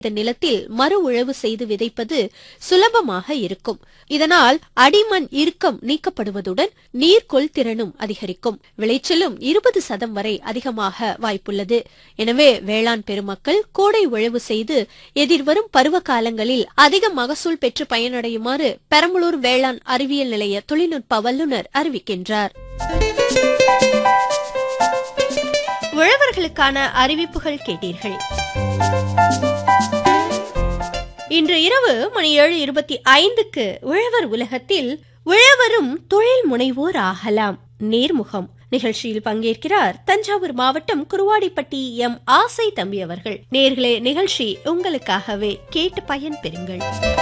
இந்த நிலத்தில் மறு உழவு செய்து விதைப்பது சுலபமாக இருக்கும். இதனால் அடிமண் இறுக்கம் நீக்கப்படுவதுடன் நீர்கொள் திறனும் அதிகரிக்கும். விளைச்சலும் 20% வரை அதிகமாக வாய்ப்புள்ளது. எனவே வேளாண் பெருமக்கள் கோடை உழவு செய்து எதிர்வரும் பருவ காலங்களில் அதிக மகசூல் பெற்று பயனடையுமாறு பெரம்பலூர் வேளாண் அறிவியல் நிலைய தொழில்நுட்ப வல்லுநர் அறிவிக்கின்றார். உழவர்களுக்கான அறிவிப்புகள் கேட்டீர்கள். இன்று இரவு மணி 7:25க்கு உழவர் உலகத்தில் உழவரும் தொழில் முனைவோர் ஆகலாம் நேர்முகம் நிகழ்ச்சியில் பங்கேற்கிறார் தஞ்சாவூர் மாவட்டம் குருவாடிப்பட்டி எம் ஆசை தம்பி அவர்கள். நேயர்களே, நிகழ்ச்சி உங்களுக்காகவே, கேட்டு பயன் பெறுங்கள்.